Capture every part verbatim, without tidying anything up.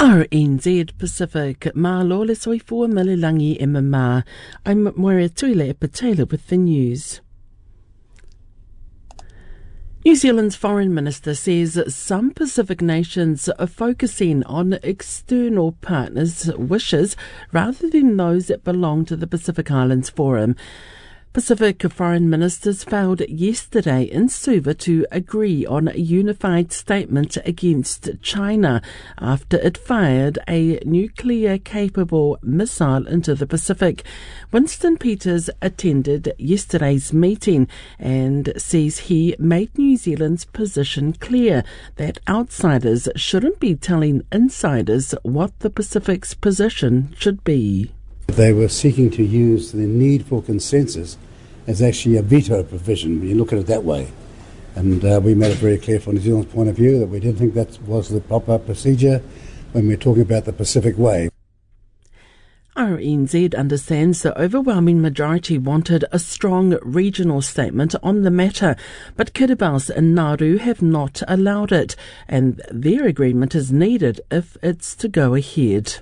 R N Z Pacific, Mālo le soifua malilangi e mama. I'm Moira Tuile e Patela with the news. New Zealand's Foreign Minister says some Pacific nations are focusing on external partners' wishes rather than those that belong to the Pacific Islands Forum. Pacific foreign ministers failed yesterday in Suva to agree on a unified statement against China after it fired a nuclear-capable missile into the Pacific. Winston Peters attended yesterday's meeting and says he made New Zealand's position clear that outsiders shouldn't be telling insiders what the Pacific's position should be. They were seeking to use the need for consensus as actually a veto provision when you look at it that way. And uh, we made it very clear from New Zealand's point of view that we didn't think that was the proper procedure when we're talking about the Pacific Way. R N Z understands the overwhelming majority wanted a strong regional statement on the matter, but Kiribati and Nauru have not allowed it, and their agreement is needed if it's to go ahead.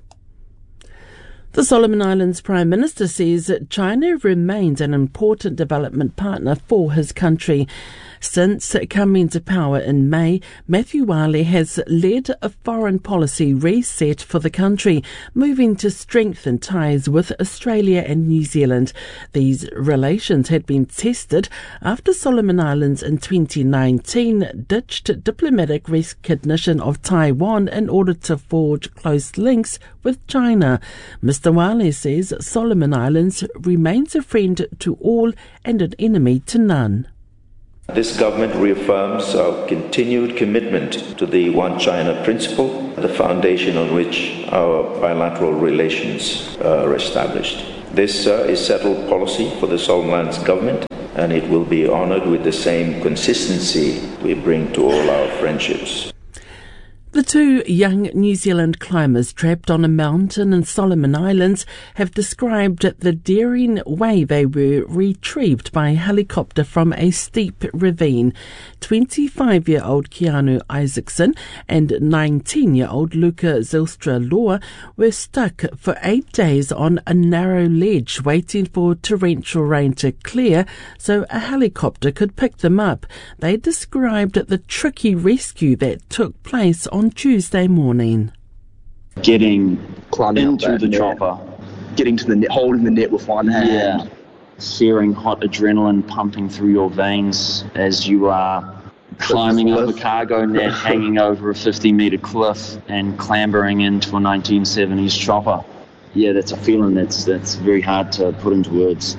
The Solomon Islands Prime Minister says that China remains an important development partner for his country. Since coming to power in May, Matthew Wale has led a foreign policy reset for the country, moving to strengthen ties with Australia and New Zealand. These relations had been tested after Solomon Islands in twenty nineteen ditched diplomatic recognition of Taiwan in order to forge close links with China. Mister Wale says Solomon Islands remains a friend to all and an enemy to none. This government reaffirms our continued commitment to the One China principle, the foundation on which our bilateral relations are established. This uh, is settled policy for the Solomon Islands government, and it will be honoured with the same consistency we bring to all our friendships. The two young New Zealand climbers trapped on a mountain in Solomon Islands have described the daring way they were retrieved by a helicopter from a steep ravine. twenty-five-year-old Keanu Isaacson and nineteen-year-old Luca Zylstra-Lohr were stuck for eight days on a narrow ledge waiting for torrential rain to clear so a helicopter could pick them up. They described the tricky rescue that took place on on Tuesday morning. Getting Climbing into the net, chopper, getting to the net, holding the net with one hand. yeah, searing hot adrenaline pumping through your veins as you are climbing up a cargo net, hanging over a fifty metre cliff and clambering into a nineteen seventies chopper. Yeah, that's a feeling that's that's very hard to put into words.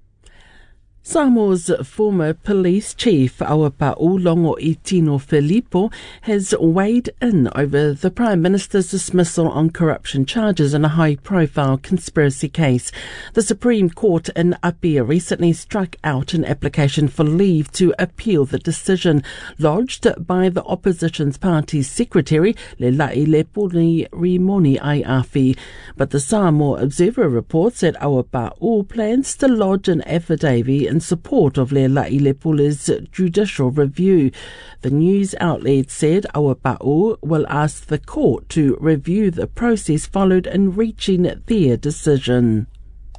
Samoa's former police chief, Awapa'u Longo Itino Filippo, has weighed in over the Prime Minister's dismissal on corruption charges in a high-profile conspiracy case. The Supreme Court in Apia recently struck out an application for leave to appeal the decision lodged by the opposition's party's secretary, Leilani Rimoni Aiafi. But the Samoa Observer reports that Awapa'u plans to lodge an affidavit in support of Leilani's judicial review. The news outlet said Awapa'u will ask the court to review the process followed in reaching their decision.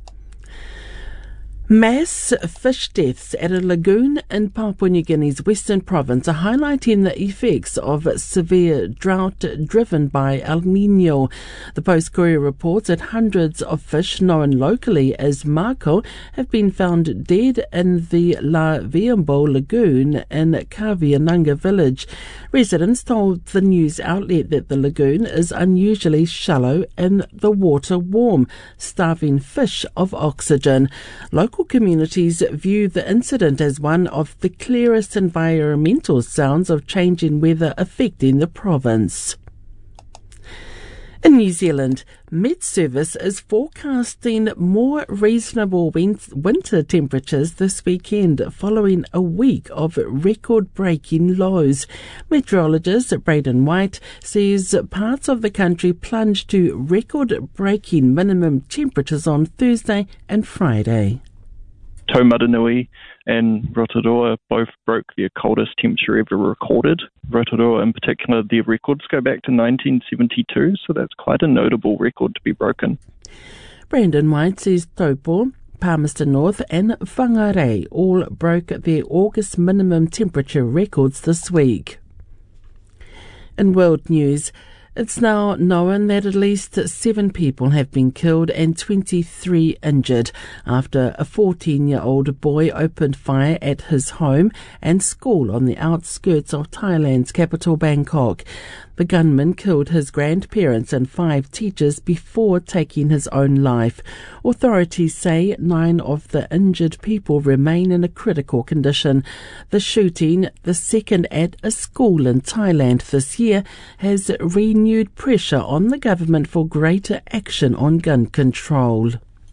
Mass fish deaths at a lagoon in Papua New Guinea's western province are highlighting the effects of severe drought driven by El Niño. The Post-Courier reports that hundreds of fish known locally as mako have been found dead in the La Viambo lagoon in Kaviananga village. Residents told the news outlet that the lagoon is unusually shallow and the water warm, starving fish of oxygen. Local communities view the incident as one of the clearest environmental sounds of changing weather affecting the province. In New Zealand, Met Service is forecasting more reasonable win- winter temperatures this weekend following a week of record-breaking lows. Meteorologist Braden White says parts of the country plunged to record-breaking minimum temperatures on Thursday and Friday. Taumaranui and Rotorua both broke their coldest temperature ever recorded. Rotorua in particular, their records go back to nineteen seventy-two, so that's quite a notable record to be broken. Brandon White says Taupo, Palmerston North and Whangarei all broke their August minimum temperature records this week. In world news, it's now known that at least seven people have been killed and twenty-three injured after a fourteen-year-old boy opened fire at his home and school on the outskirts of Thailand's capital, Bangkok. The gunman killed his grandparents and five teachers before taking his own life. Authorities say nine of the injured people remain in a critical condition. The shooting, the second at a school in Thailand this year, has renewed pressure on the government for greater action on gun control.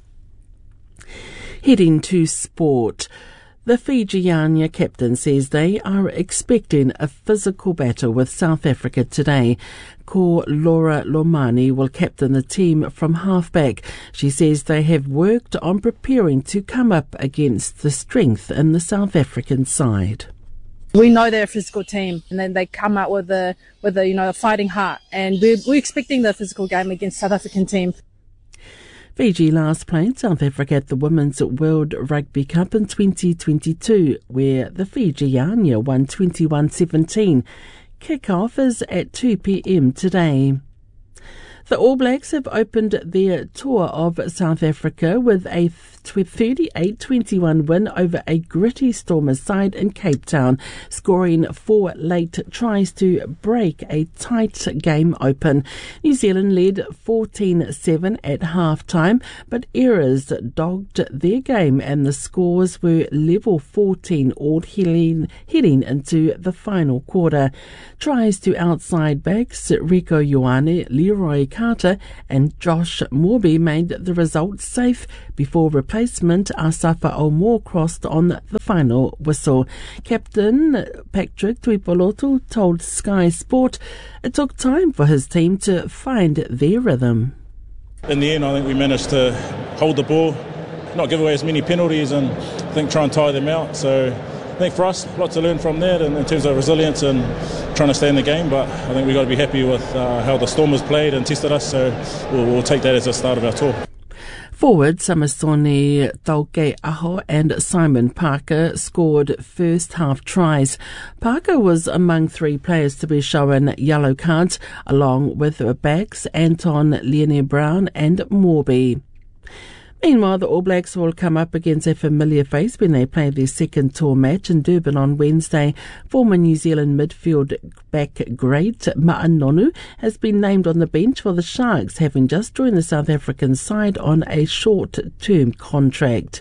Heading to sport. The Fijiana captain says they are expecting a physical battle with South Africa today. Ko Laura Lomani will captain the team from halfback. She says they have worked on preparing to come up against the strength in the South African side. We know they're a physical team, and then they come out with a with a you know a fighting heart, and we're, we're expecting the physical game against South African team. Fiji last played South Africa at the Women's World Rugby Cup in twenty twenty-two, where the Fijiana won twenty-one seventeen. Kick-off is at two p.m. today. The All Blacks have opened their tour of South Africa with a thirty-eight twenty-one win over a gritty Stormers side in Cape Town, scoring four late tries to break a tight game open. New Zealand led fourteen seven at half-time, but errors dogged their game and the scores were level fourteen all heading, heading into the final quarter. Tries to outside backs Rico Ioane, Leroy Carter and Josh Morby made the result safe before replacement Asafa O'Moore crossed on the final whistle. Captain Patrick Tuipolotu told Sky Sport it took time for his team to find their rhythm. In the end, I think we managed to hold the ball, not give away as many penalties, and I think try and tire them out. So I think for us, a lot to learn from that in, in terms of resilience and trying to stay in the game, but I think we've got to be happy with uh, how the Stormers played and tested us, so we'll, we'll take that as the start of our tour. Forward Samasoni Tauke Aho and Simon Parker scored first half tries. Parker was among three players to be shown yellow cards, along with backs Anton Liene-Brown and Morby. Meanwhile, the All Blacks will come up against a familiar face when they play their second tour match in Durban on Wednesday. Former New Zealand midfield back great Ma'anonu has been named on the bench for the Sharks, having just joined the South African side on a short-term contract.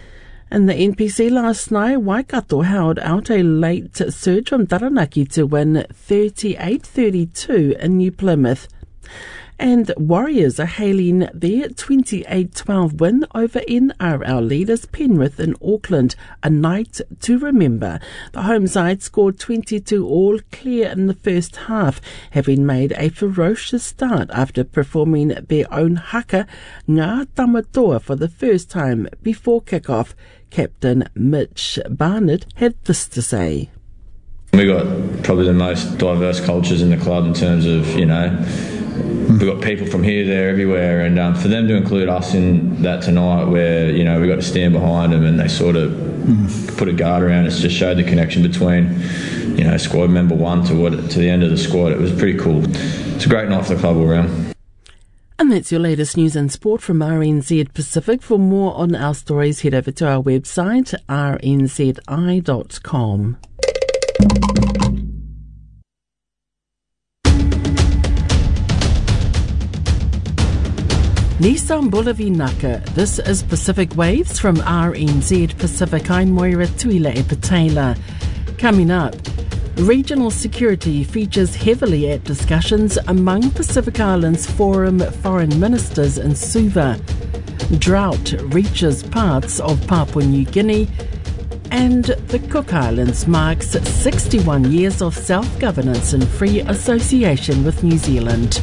In the N P C last night, Waikato held out a late surge from Taranaki to win thirty-eight thirty-two in New Plymouth. And Warriors are hailing their twenty-eight twelve win over N R L leaders Penrith in Auckland, a night to remember. The home side scored twenty-two all clear in the first half, having made a ferocious start after performing their own haka, Ngā Tamatoa, for the first time before kick-off. Captain Mitch Barnett had this to say. We got probably the most diverse cultures in the club in terms of, you know, we've got people from here, there, everywhere, and um, for them to include us in that tonight, where, you know, we got to stand behind them and they sort of mm. put a guard around us, just showed the connection between, you know, squad member one to what to the end of the squad. It was pretty cool. It's a great night for the club all round. And that's your latest news and sport from R N Z Pacific. For more on our stories, head over to our website, r n z i dot com. Nissan Bulavinaka. This is Pacific Waves from R N Z Pacific. I'm Moira Tuila Epatela. Coming up, regional security features heavily at discussions among Pacific Islands Forum foreign ministers in Suva. Drought reaches parts of Papua New Guinea, and the Cook Islands marks sixty-one years of self-governance and free association with New Zealand.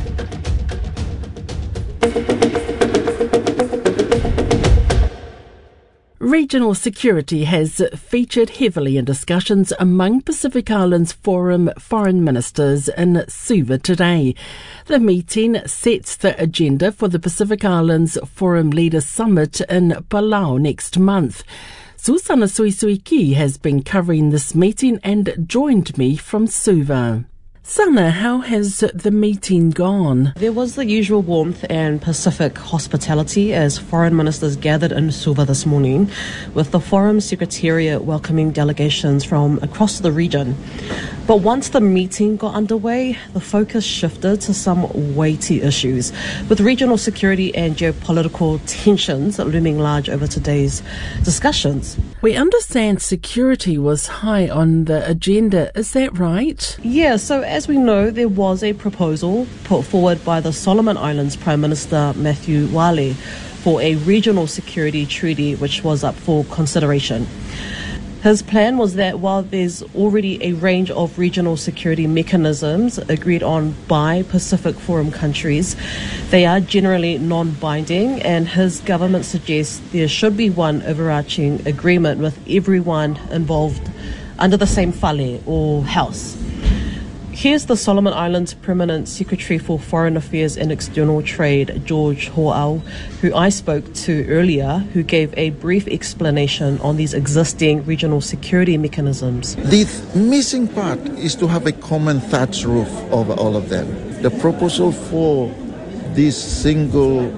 Regional security has featured heavily in discussions among Pacific Islands Forum foreign ministers in Suva today. The meeting sets the agenda for the Pacific Islands Forum Leaders Summit in Palau next month. Susana Suisuiki has been covering this meeting and joined me from Suva. Sana, how has the meeting gone? There was the usual warmth and Pacific hospitality as foreign ministers gathered in Suva this morning, with the Forum Secretariat welcoming delegations from across the region. But once the meeting got underway, the focus shifted to some weighty issues, with regional security and geopolitical tensions looming large over today's discussions. We understand security was high on the agenda, is that right? Yeah, so as we know, there was a proposal put forward by the Solomon Islands Prime Minister Matthew Wale for a regional security treaty which was up for consideration. His plan was that while there's already a range of regional security mechanisms agreed on by Pacific Forum countries, they are generally non-binding, and his government suggests there should be one overarching agreement with everyone involved under the same fale or house. Here's the Solomon Islands Permanent Secretary for Foreign Affairs and External Trade, George Ho'au, who I spoke to earlier, who gave a brief explanation on these existing regional security mechanisms. The missing part is to have a common thatch roof over all of them. The proposal for this single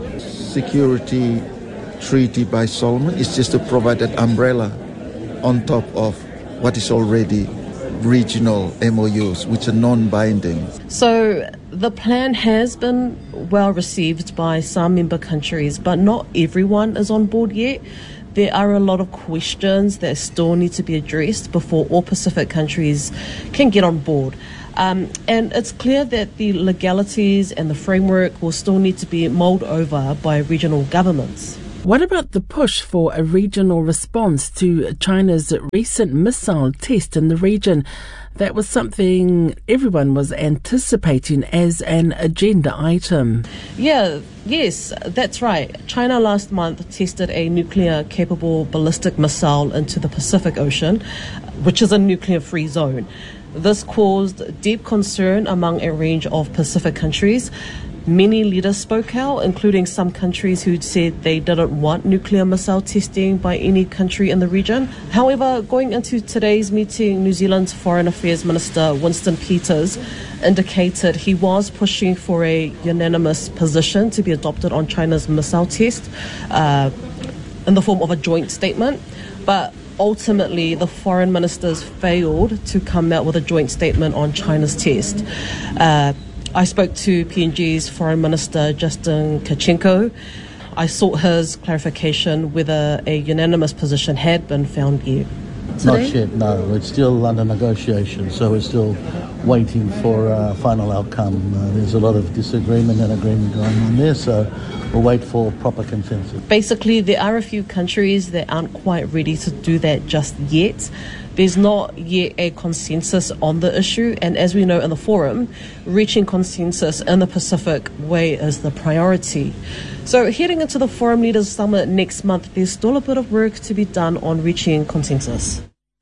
security treaty by Solomon is just to provide that umbrella on top of what is already regional M O Us, which are non-binding. So the plan has been well received by some member countries, but not everyone is on board yet. There are a lot of questions that still need to be addressed before all Pacific countries can get on board. Um, and it's clear that the legalities and the framework will still need to be mulled over by regional governments. What about the push for a regional response to China's recent missile test in the region? That was something everyone was anticipating as an agenda item. Yeah, yes, that's right. China last month tested a nuclear-capable ballistic missile into the Pacific Ocean, which is a nuclear-free zone. This caused deep concern among a range of Pacific countries. Many leaders spoke out, including some countries who said they didn't want nuclear missile testing by any country in the region. However, going into today's meeting, New Zealand's Foreign Affairs Minister Winston Peters indicated he was pushing for a unanimous position to be adopted on China's missile test uh, in the form of a joint statement. But ultimately, the foreign ministers failed to come out with a joint statement on China's test. Uh, I spoke to P N G's Foreign Minister Justin Kachenko. I sought his clarification whether a unanimous position had been found yet. Today? Not yet, no. It's still under negotiation, so we're still waiting for a final outcome. Uh, there's a lot of disagreement and agreement going on there, so we'll wait for proper consensus. Basically, there are a few countries that aren't quite ready to do that just yet. There's not yet a consensus on the issue, and as we know in the forum, reaching consensus in the Pacific way is the priority. So heading into the Forum Leaders Summit next month, there's still a bit of work to be done on reaching consensus.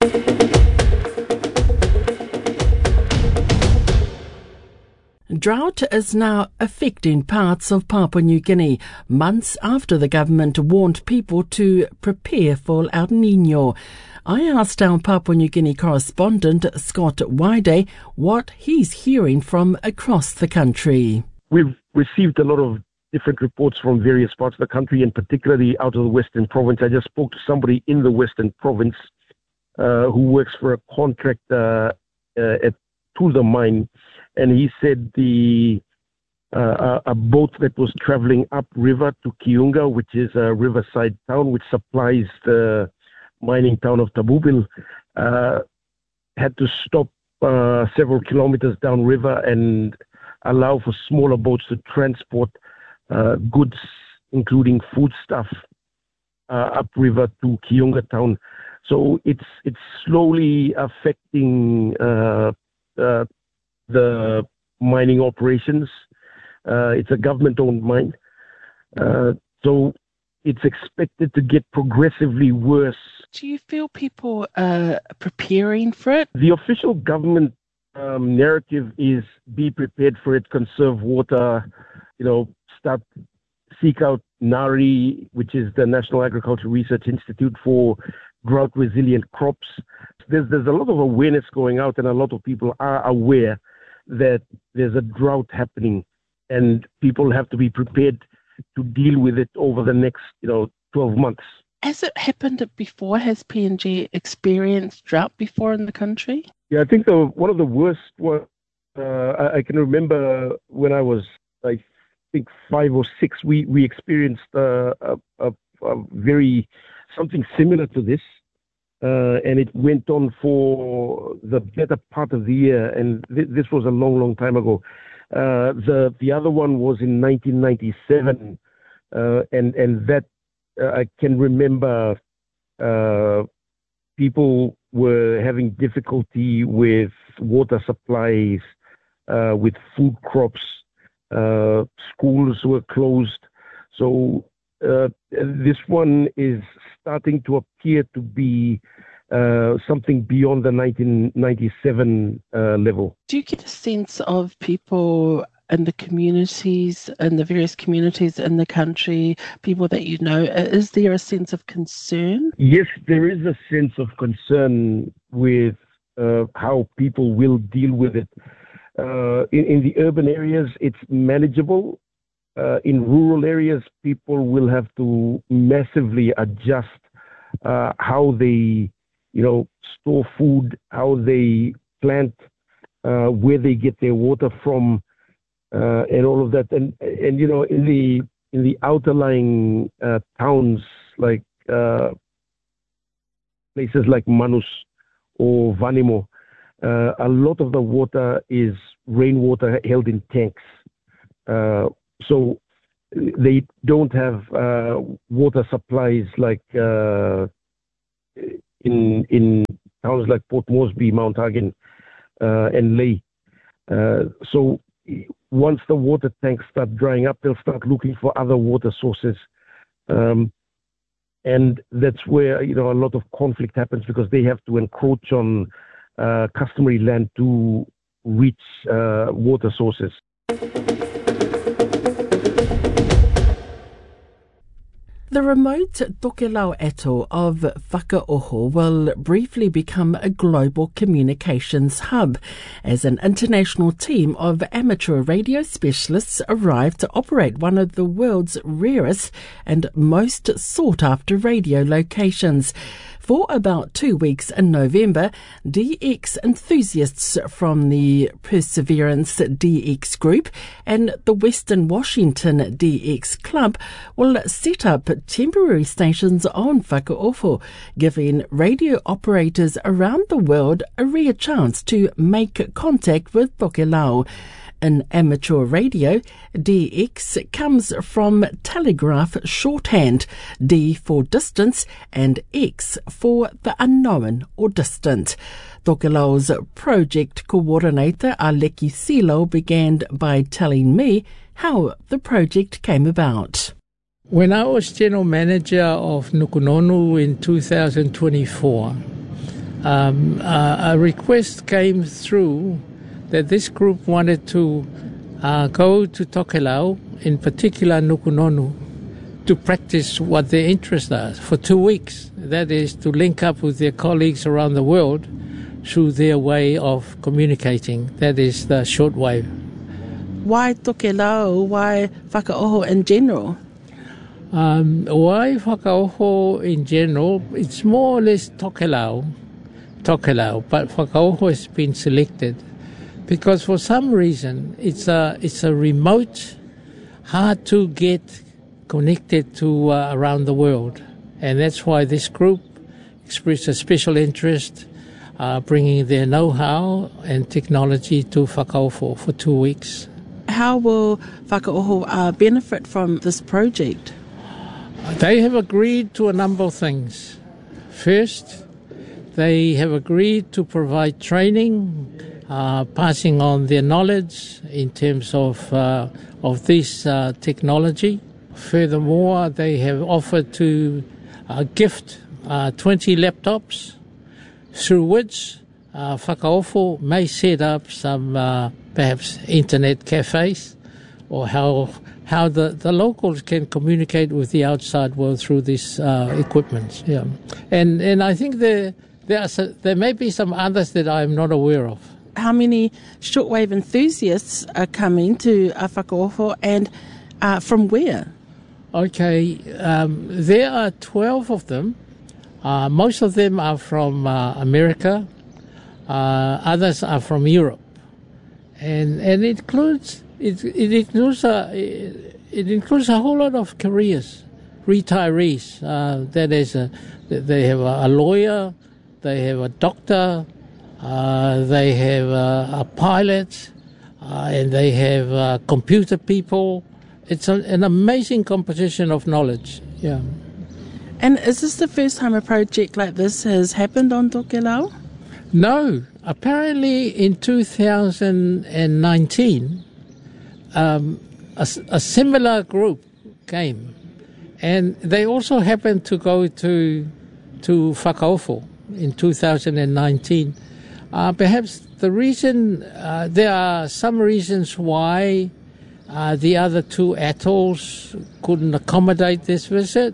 Drought is now affecting parts of Papua New Guinea, months after the government warned people to prepare for El Niño. I asked our Papua New Guinea correspondent, Scott Wide, what he's hearing from across the country. We've received a lot of different reports from various parts of the country, and particularly out of the Western Province. I just spoke to somebody in the Western Province uh, who works for a contractor uh, at Tulda Mine, and he said the uh, a boat that was traveling upriver to Kiunga, which is a riverside town which supplies the mining town of Tabubil, uh, had to stop uh, several kilometers downriver and allow for smaller boats to transport uh, goods, including foodstuff, uh, upriver to Kiunga town. So it's it's slowly affecting uh, uh, the mining operations. Uh, it's a government-owned mine, uh, so it's expected to get progressively worse. Do you feel people are preparing for it? The official government um, narrative is be prepared for it, conserve water, you know, start, seek out NARI, which is the National Agricultural Research Institute for drought-resilient crops. There's, there's a lot of awareness going out, and a lot of people are aware that there's a drought happening, and people have to be prepared to deal with it over the next, you know, twelve months. Has it happened before? Has P N G experienced drought before in the country? Yeah, I think the one of the worst ones, uh, I, I can remember when I was, I think, five or six, we, we experienced uh, a, a, a very, something similar to this. Uh, and it went on for the better part of the year. And th- this was a long, long time ago. Uh, the the other one was in nineteen ninety-seven. Uh, and, and that uh, I can remember uh, people were having difficulty with water supplies, uh, with food crops. Uh, schools were closed. So uh, this one is starting to appear to be uh, something beyond the nineteen ninety-seven uh, level. Do you get a sense of people in the communities, in the various communities in the country, people that you know, is there a sense of concern? Yes, there is a sense of concern with uh, how people will deal with it. Uh, in, in the urban areas, it's manageable. Uh, in rural areas, people will have to massively adjust uh, how they, you know, store food, how they plant, uh, where they get their water from, uh, and all of that. And and you know, in the in the outerlying uh, towns, like uh, places like Manus or Vanimo, uh, a lot of the water is rainwater held in tanks. Uh, So they don't have uh, water supplies like uh, in in towns like Port Moresby, Mount Hagen, uh, and Lae. Uh, so once the water tanks start drying up, they'll start looking for other water sources, um, and that's where you know a lot of conflict happens because they have to encroach on uh, customary land to reach uh, water sources. The remote Tokelau atoll of Whakaoho will briefly become a global communications hub as an international team of amateur radio specialists arrive to operate one of the world's rarest and most sought-after radio locations. For about two weeks in November, D X enthusiasts from the Perseverance D X Group and the Western Washington D X Club will set up temporary stations on Whakaoho, giving radio operators around the world a rare chance to make contact with Tokelau. In amateur radio, D X comes from telegraph shorthand, D for distance and X for the unknown or distant. Tokelau's project coordinator Aleki Silo began by telling me how the project came about. When I was general manager of Nukunonu in two thousand twenty-four, um, uh, a request came through that this group wanted to uh, go to Tokelau, in particular Nukunonu, to practice what their interests are for two weeks. That is to link up with their colleagues around the world through their way of communicating. That is the shortwave. Why Tokelau? Why Whakaoho in general? Um, why Whakaoho in general? It's more or less Tokelau, Tokelau, but Whakaoho has been selected because for some reason it's a it's a remote, hard to get connected to uh, around the world, and that's why this group expressed a special interest, uh, bringing their know-how and technology to Whakaoho for two weeks. How will Whakaoho uh, benefit from this project? They have agreed to a number of things. First, they have agreed to provide training, uh, passing on their knowledge in terms of uh, of this uh, technology. Furthermore, they have offered to uh, gift uh, twenty laptops, through which uh, Whakaofo may set up some uh, perhaps internet cafes, or how how the, the locals can communicate with the outside world through this uh, equipment. Yeah, and and I think there there are some, there may be some others that I'm not aware of. How many shortwave enthusiasts are coming to uh, Whakaofo, and uh, from where? Okay, um, there are twelve of them. Uh, most of them are from uh, America. Uh, others are from Europe, and and it includes it it includes a it includes a whole lot of careers, retirees. Uh, that is, a, they have a lawyer, they have a doctor, uh, they have a, a pilot, uh, and they have uh, computer people. It's a, an amazing composition of knowledge. Yeah. And is this the first time a project like this has happened on Tokelau? No. Apparently in two thousand nineteen, um, a, a similar group came. And they also happened to go to to Whakaofo in two thousand nineteen. Uh, perhaps the reason, uh, there are some reasons why uh, the other two atolls couldn't accommodate this visit.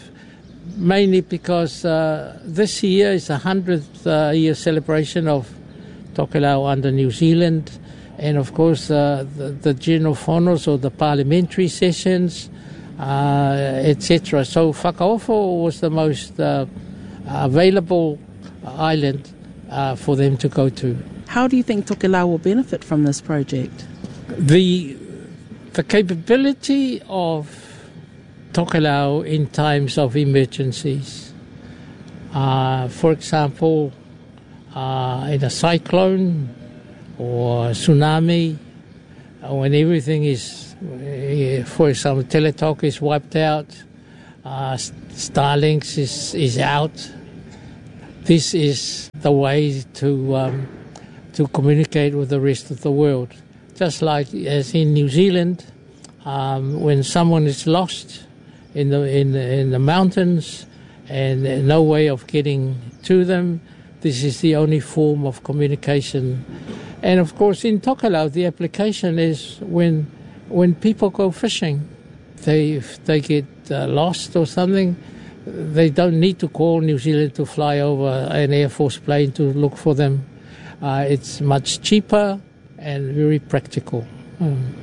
Mainly because uh, this year is the hundredth uh, year celebration of Tokelau under New Zealand, and of course uh, the, the general whanos or the parliamentary sessions, uh, et cetera. So Whakaofo was the most uh, available island uh, for them to go to. How do you think Tokelau will benefit from this project? The the capability of Tokelau in times of emergencies. Uh, for example, uh, in a cyclone or tsunami, uh, when everything is, uh, for example, Teletalk is wiped out, uh, Starlinks is, is out. This is the way to um, to communicate with the rest of the world. Just like as in New Zealand, um, when someone is lost in the in the, in the mountains and no way of getting to them, this is the only form of communication. And of course in Tokelau the application is when when people go fishing, they if they get uh, lost or something, they don't need to call New Zealand to fly over an Air Force plane to look for them. Uh, it's much cheaper and very practical. Um.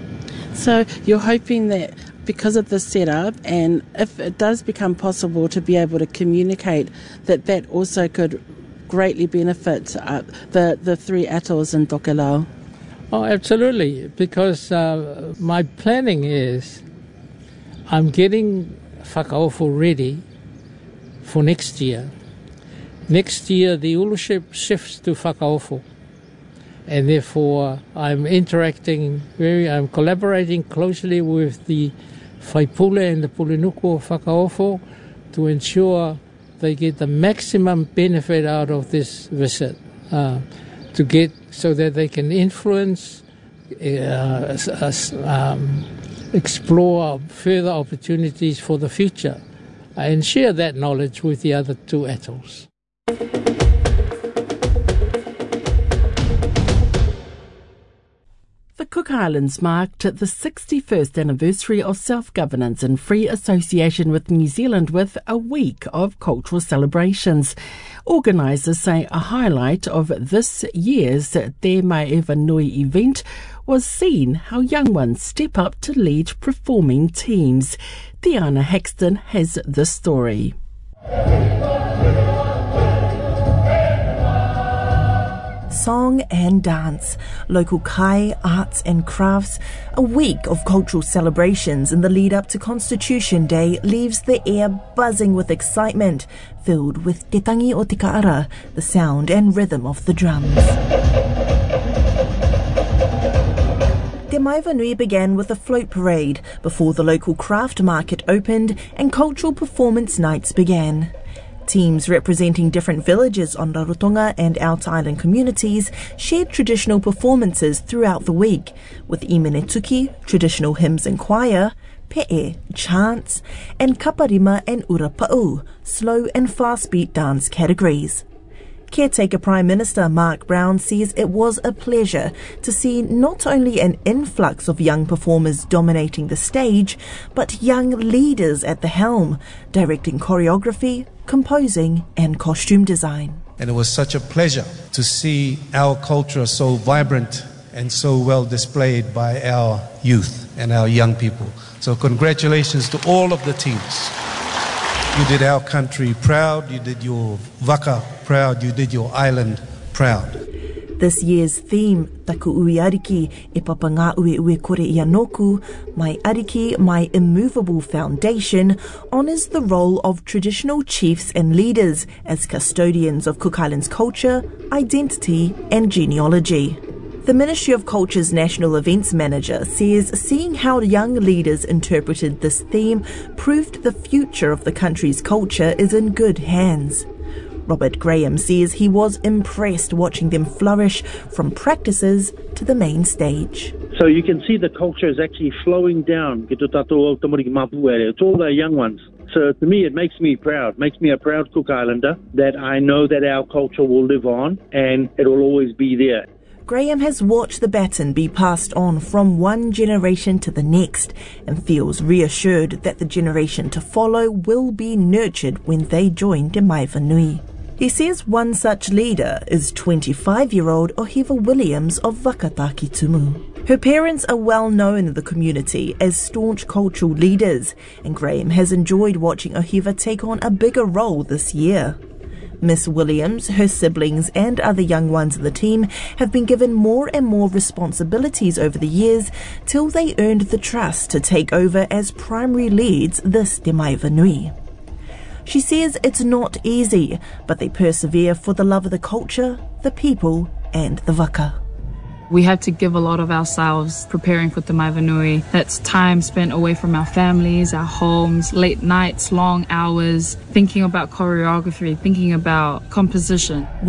So you're hoping that because of the setup, and if it does become possible to be able to communicate, that that also could greatly benefit uh, the, the three atolls in Tokelau? Oh, absolutely, because uh, my planning is I'm getting Whakaofo ready for next year. Next year the Uluship shifts to Whakaofo, and therefore I'm interacting very, I'm collaborating closely with the Whaipule and the Pulenuku of Whakaofo to ensure they get the maximum benefit out of this visit, uh, to get so that they can influence, uh, um, explore further opportunities for the future, and share that knowledge with the other two atolls. The Cook Islands marked the sixty-first anniversary of self-governance and free association with New Zealand with a week of cultural celebrations. Organisers say a highlight of this year's Te Mai Ewa Nui event was seeing how young ones step up to lead performing teams. Diana Hexton has the story. Song and dance, local kai, arts and crafts. A week of cultural celebrations in the lead up to Constitution Day leaves the air buzzing with excitement, filled with Te Tangi o Te Kaara, the sound and rhythm of the drums. Te Mai Ewa Nui began with a float parade before the local craft market opened and cultural performance nights began. Teams representing different villages on Rarotonga and Out Island communities shared traditional performances throughout the week, with Imenetuki, traditional hymns and choir, pe'e, chants, and kaparima and urapa'u, slow and fast beat dance categories. Caretaker Prime Minister Mark Brown says it was a pleasure to see not only an influx of young performers dominating the stage, but young leaders at the helm, directing choreography, composing and costume design. And it was such a pleasure to see our culture so vibrant and so well displayed by our youth and our young people. So congratulations to all of the teams. You did our country proud, you did your waka proud, you did your island proud. This year's theme, Taku Ui Ariki, e papa ngā ue ue kore i anoku, My Ariki, My Immovable Foundation, honours the role of traditional chiefs and leaders as custodians of Cook Islands culture, identity and genealogy. The Ministry of Culture's National Events Manager says seeing how young leaders interpreted this theme proved the future of the country's culture is in good hands. Robert Graham says he was impressed watching them flourish from practices to the main stage. So you can see the culture is actually flowing down. It's all the young ones. So to me, it makes me proud, makes me a proud Cook Islander that I know that our culture will live on and it will always be there. Graham has watched the baton be passed on from one generation to the next and feels reassured that the generation to follow will be nurtured when they join Te Maiwhanui. He says one such leader is twenty-five-year-old Ohiva Williams of Wakataki Tumu. Her parents are well known in the community as staunch cultural leaders, and Graham has enjoyed watching Ohiva take on a bigger role this year. Miss Williams, her siblings and other young ones of the team have been given more and more responsibilities over the years till they earned the trust to take over as primary leads this Te Maiwhanui. She says it's not easy, but they persevere for the love of the culture, the people and the waka. We have to give a lot of ourselves preparing for Te Maiwhanui. That's time spent away from our families, our homes, late nights, long hours, thinking about choreography, thinking about composition.